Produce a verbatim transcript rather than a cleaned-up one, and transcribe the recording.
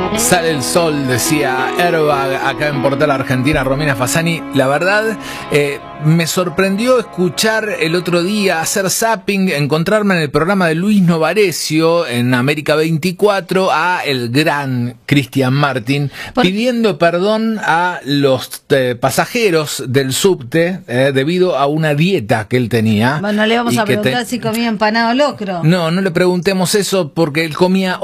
Sale el sol, decía Airbag acá en Portal Argentina, Romina Fasani. La verdad, eh, me sorprendió escuchar el otro día, hacer zapping, encontrarme en el programa de Luis Novarecio en América veinticuatro a el gran Cristian Martin Por... pidiendo perdón a los eh, pasajeros del subte eh, debido a una dieta que él tenía. Bueno, no le vamos a preguntar te... si comía empanado locro. No, no le preguntemos eso porque él comía